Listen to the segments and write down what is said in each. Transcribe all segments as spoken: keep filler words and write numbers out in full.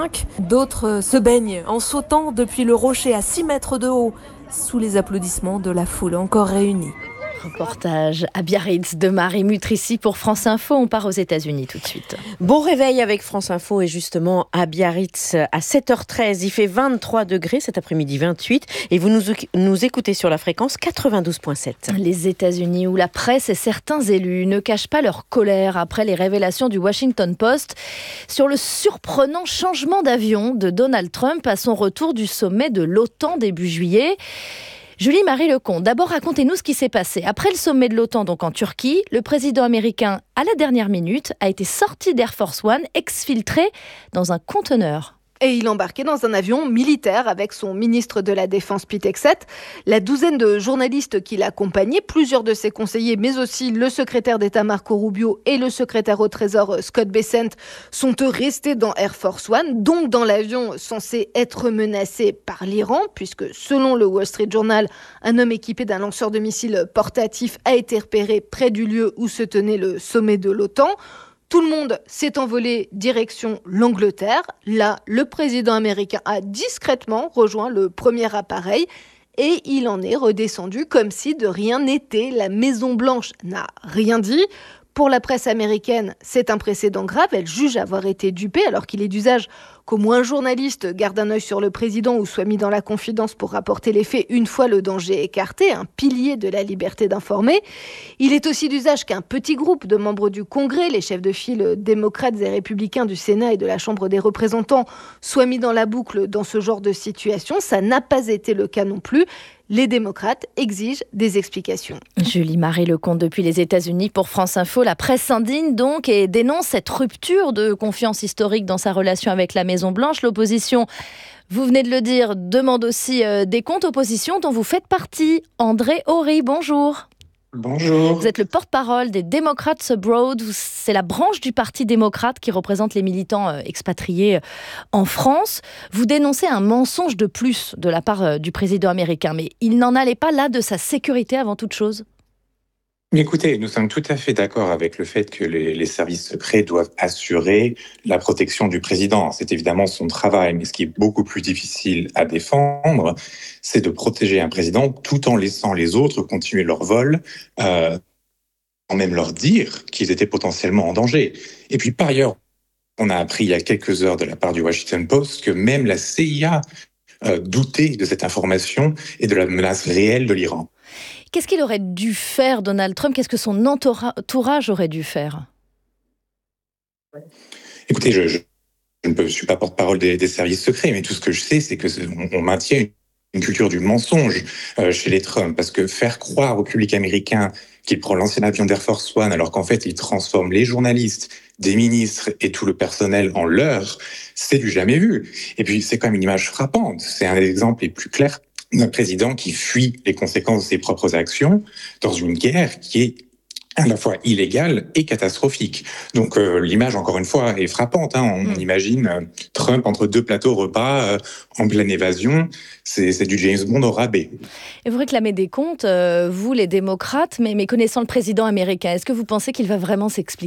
cinq. D'autres se baignent en sautant depuis le rocher à six mètres de haut, sous les applaudissements de la foule encore réunie. Reportage à Biarritz de Marie Mutrici pour France Info. On part aux États-Unis tout de suite. Bon réveil avec France Info et justement à Biarritz à sept heures treize. Il fait vingt-trois degrés cet après-midi, vingt-huit. Et vous nous, nous écoutez sur la fréquence quatre-vingt-douze virgule sept. Les États-Unis où la presse et certains élus ne cachent pas leur colère après les révélations du Washington Post sur le surprenant changement d'avion de Donald Trump à son retour du sommet de l'OTAN début juillet. Julie-Marie Lecomte, d'abord racontez-nous ce qui s'est passé. Après le sommet de l'OTAN, donc en Turquie, le président américain, à la dernière minute, a été sorti d'Air Force One, exfiltré dans un conteneur. Et il embarquait dans un avion militaire avec son ministre de la Défense Pete Hegseth. La douzaine de journalistes qui l'accompagnaient, plusieurs de ses conseillers, mais aussi le secrétaire d'État Marco Rubio et le secrétaire au Trésor Scott Bessent, sont eux restés dans Air Force One, donc dans l'avion censé être menacé par l'Iran, puisque selon le Wall Street Journal, un homme équipé d'un lanceur de missiles portatif a été repéré près du lieu où se tenait le sommet de l'OTAN. Tout le monde s'est envolé direction l'Angleterre. Là, le président américain a discrètement rejoint le premier appareil et il en est redescendu comme si de rien n'était. La Maison-Blanche n'a rien dit. Pour la presse américaine, c'est un précédent grave. Elle juge avoir été dupée alors qu'il est d'usage qu'au moins un journaliste garde un œil sur le président ou soit mis dans la confidence pour rapporter les faits une fois le danger écarté, un pilier de la liberté d'informer. Il est aussi d'usage qu'un petit groupe de membres du Congrès, les chefs de file démocrates et républicains du Sénat et de la Chambre des représentants, soient mis dans la boucle dans ce genre de situation. Ça n'a pas été le cas non plus. Les démocrates exigent des explications. Julie-Marie Lecomte depuis les États-Unis pour France Info. La presse s'indigne donc et dénonce cette rupture de confiance historique dans sa relation avec la Maison-Blanche. L'opposition, vous venez de le dire, demande aussi des comptes. Opposition dont vous faites partie. André Horry, bonjour. Bonjour. Vous êtes le porte-parole des Democrats Abroad. C'est la branche du Parti démocrate qui représente les militants expatriés en France. Vous dénoncez un mensonge de plus de la part du président américain. Mais il n'en allait pas là de sa sécurité avant toute chose ? Écoutez, nous sommes tout à fait d'accord avec le fait que les, les services secrets doivent assurer la protection du président. C'est évidemment son travail, mais ce qui est beaucoup plus difficile à défendre, c'est de protéger un président tout en laissant les autres continuer leur vol, euh, sans même leur dire qu'ils étaient potentiellement en danger. Et puis par ailleurs, on a appris il y a quelques heures de la part du Washington Post que même la C I A euh, doutait de cette information et de la menace réelle de l'Iran. Qu'est-ce qu'il aurait dû faire, Donald Trump ? Qu'est-ce que son entourage aurait dû faire ? Écoutez, je, je, je ne suis pas porte-parole des, des services secrets, mais tout ce que je sais, c'est qu'on on maintient une, une culture du mensonge euh, chez les Trump, parce que faire croire au public américain qu'il prend l'ancien avion d'Air Force One, alors qu'en fait, il transforme les journalistes, des ministres et tout le personnel en leurre, c'est du jamais vu. Et puis, c'est quand même une image frappante. C'est un des exemples les plus clairs d'un président qui fuit les conséquences de ses propres actions dans une guerre qui est à la fois illégale et catastrophique. Donc euh, l'image, encore une fois, est frappante. Hein. On, mmh. on imagine euh, Trump entre deux plateaux repas, euh, en pleine évasion. C'est, c'est du James Bond au rabais. Et vous réclamez des comptes, euh, vous les démocrates, mais, mais connaissant le président américain, est-ce que vous pensez qu'il va vraiment s'expliquer ?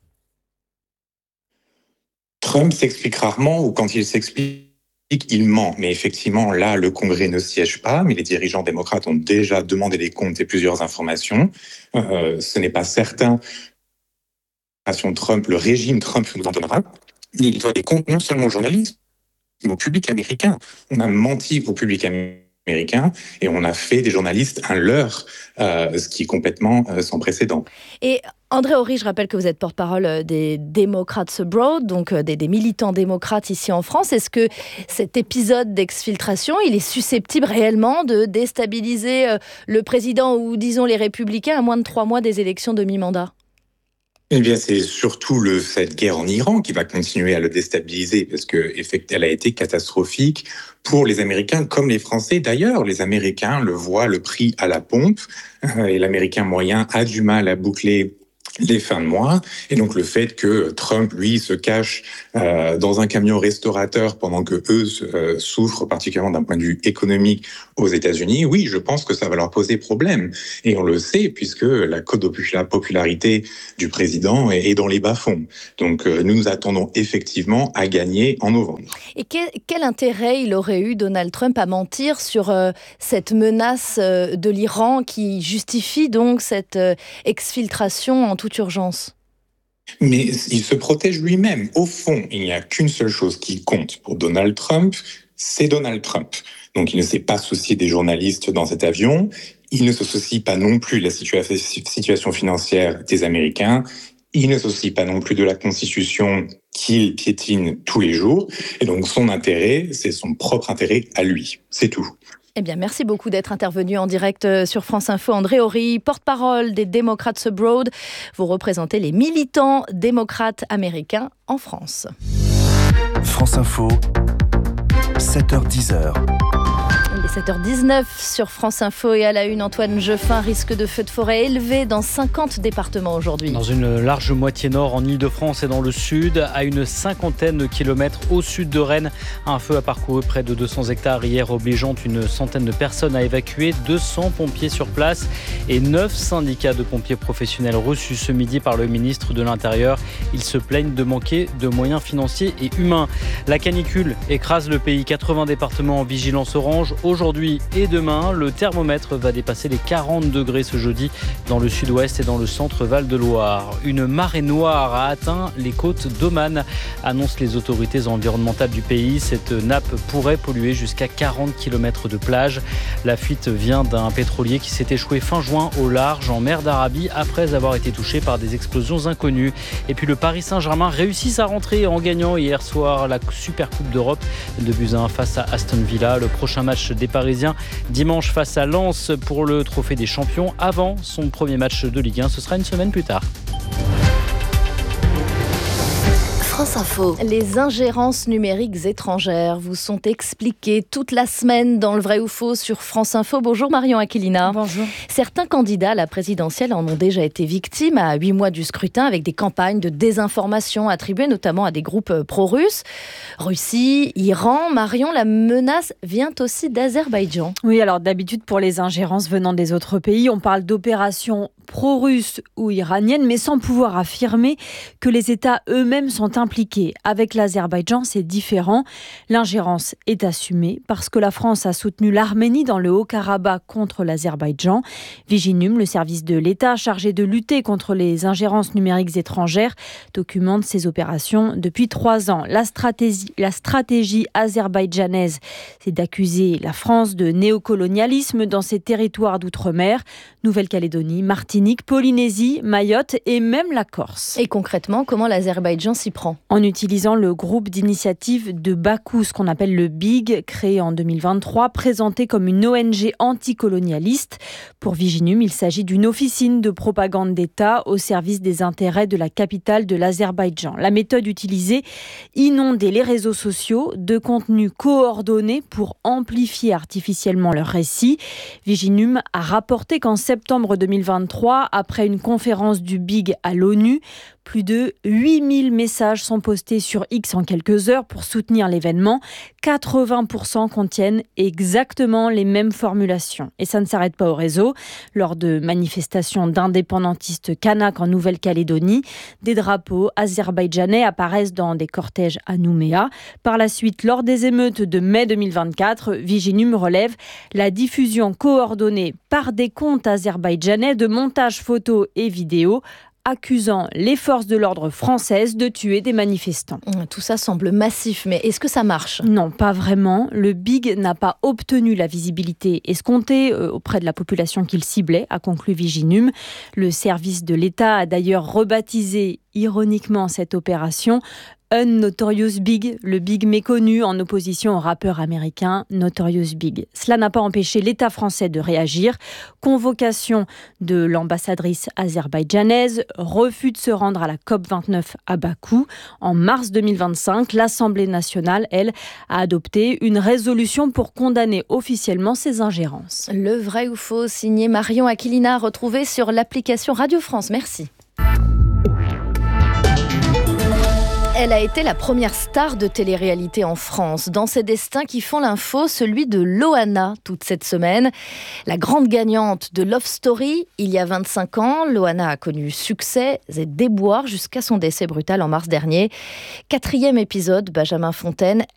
Trump s'explique rarement, ou quand il s'explique, il ment, mais effectivement, là, le Congrès ne siège pas, mais les dirigeants démocrates ont déjà demandé des comptes et plusieurs informations. Euh, ce n'est pas certain. Trump, le régime Trump nous en donnera. Il doit des comptes non seulement aux journalistes, mais au public américain. On a menti au public américain et on a fait des journalistes un leurre, euh, ce qui est complètement euh, sans précédent. Et André Horry, je rappelle que vous êtes porte-parole des Democrats Abroad, donc des, des militants démocrates ici en France. Est-ce que cet épisode d'exfiltration, il est susceptible réellement de déstabiliser le président ou, disons, les Républicains à moins de trois mois des élections de mi-mandat ? Eh bien, c'est surtout le, cette guerre en Iran qui va continuer à le déstabiliser parce qu'elle a été catastrophique pour les Américains comme les Français. D'ailleurs, les Américains le voient, le prix à la pompe, et l'Américain moyen a du mal à boucler les fins de mois. Et donc le fait que Trump, lui, se cache euh, dans un camion restaurateur pendant que eux euh, souffrent particulièrement d'un point de vue économique aux États-Unis, oui, je pense que ça va leur poser problème. Et on le sait puisque la cote de popularité du président est dans les bas-fonds. Donc euh, nous nous attendons effectivement à gagner en novembre. Et quel, quel intérêt il aurait eu, Donald Trump, à mentir sur euh, cette menace euh, de l'Iran qui justifie donc cette euh, exfiltration en toute urgence? Mais il se protège lui-même. Au fond, il n'y a qu'une seule chose qui compte pour Donald Trump, c'est Donald Trump. Donc il ne s'est pas soucié des journalistes dans cet avion, il ne se soucie pas non plus de la situation financière des Américains, il ne se soucie pas non plus de la Constitution qu'il piétine tous les jours. Et donc son intérêt, c'est son propre intérêt à lui. C'est tout. Eh bien, merci beaucoup d'être intervenu en direct sur France Info. André Horry, porte-parole des Democrats Abroad. Vous représentez les militants démocrates américains en France. France Info, sept heures dix. Il est sept heures dix-neuf sur France Info et à la une, Antoine Jeuffin, risque de feux de forêt élevé dans cinquante départements aujourd'hui. Dans une large moitié nord en Île-de-France et dans le sud, à une cinquantaine de kilomètres au sud de Rennes. Un feu a parcouru près de deux cents hectares hier, obligeant une centaine de personnes à évacuer, deux cents pompiers sur place et neuf syndicats de pompiers professionnels reçus ce midi par le ministre de l'Intérieur. Ils se plaignent de manquer de moyens financiers et humains. La canicule écrase le pays, quatre-vingts départements en vigilance orange. Aujourd'hui et demain, le thermomètre va dépasser les quarante degrés ce jeudi dans le sud-ouest et dans le centre Val-de-Loire. Une marée noire a atteint les côtes d'Oman, annoncent les autorités environnementales du pays. Cette nappe pourrait polluer jusqu'à quarante kilomètres de plage. La fuite vient d'un pétrolier qui s'est échoué fin juin au large en mer d'Arabie après avoir été touché par des explosions inconnues. Et puis le Paris Saint-Germain réussit sa rentrée en gagnant hier soir la Super Coupe d'Europe de buts à un face à Aston Villa. Le prochain match des Parisiens dimanche face à Lens pour le Trophée des Champions avant son premier match de Ligue un. Ce sera une semaine plus tard. France Info. Les ingérences numériques étrangères vous sont expliquées toute la semaine dans le vrai ou faux sur France Info. Bonjour Marion Aquilina. Bonjour. Certains candidats à la présidentielle en ont déjà été victimes à huit mois du scrutin avec des campagnes de désinformation attribuées notamment à des groupes pro-russes. Russie, Iran, Marion, la menace vient aussi d'Azerbaïdjan. Oui, alors d'habitude pour les ingérences venant des autres pays, on parle d'opérations pro-russes ou iraniennes, mais sans pouvoir affirmer que les États eux-mêmes sont impliqués. Avec l'Azerbaïdjan, c'est différent. L'ingérence est assumée parce que la France a soutenu l'Arménie dans le Haut-Karabakh contre l'Azerbaïdjan. Viginum, le service de l'État chargé de lutter contre les ingérences numériques étrangères, documente ces opérations depuis trois ans. La stratégie, la stratégie azerbaïdjanaise, c'est d'accuser la France de néocolonialisme dans ses territoires d'outre-mer, Nouvelle-Calédonie, Martinique, Polynésie, Mayotte et même la Corse. Et concrètement, comment l'Azerbaïdjan s'y prend ? En utilisant le groupe d'initiative de Bakou, ce qu'on appelle le B I G, créé en deux mille vingt-trois, présenté comme une O N G anticolonialiste. Pour Viginum, il s'agit d'une officine de propagande d'État au service des intérêts de la capitale de l'Azerbaïdjan. La méthode utilisée, inonder les réseaux sociaux de contenus coordonnés pour amplifier artificiellement leur récit. Viginum a rapporté qu'en septembre deux mille vingt-trois, après une conférence du B I G à l'ONU, plus de huit mille messages sont postés sur X en quelques heures pour soutenir l'événement. quatre-vingts pour cent contiennent exactement les mêmes formulations. Et ça ne s'arrête pas au réseau. Lors de manifestations d'indépendantistes kanaks en Nouvelle-Calédonie, des drapeaux azerbaïdjanais apparaissent dans des cortèges à Nouméa. Par la suite, lors des émeutes de mai deux mille vingt-quatre, Viginum relève la diffusion coordonnée par des comptes azerbaïdjanais de montages photos et vidéos accusant les forces de l'ordre françaises de tuer des manifestants. Tout ça semble massif, mais est-ce que ça marche ? Non, pas vraiment. Le B I G n'a pas obtenu la visibilité escomptée auprès de la population qu'il ciblait, a conclu Viginum. Le service de l'État a d'ailleurs rebaptisé ironiquement cette opération Unnotorious Big, le Big méconnu en opposition au rappeur américain Notorious Big. Cela n'a pas empêché l'État français de réagir. Convocation de l'ambassadrice azerbaïdjanaise, refus de se rendre à la COP vingt-neuf à Bakou. En mars deux mille vingt-cinq, l'Assemblée nationale, elle, a adopté une résolution pour condamner officiellement ces ingérences. Le vrai ou faux, signé Marion Aquilina, retrouvé sur l'application Radio France. Merci. Elle a été la première star de télé-réalité en France. Dans ses destins qui font l'info, celui de Loana, toute cette semaine. La grande gagnante de Love Story, il y a vingt-cinq ans, Loana a connu succès et déboires jusqu'à son décès brutal en mars dernier. Quatrième épisode, Benjamin Fontaine,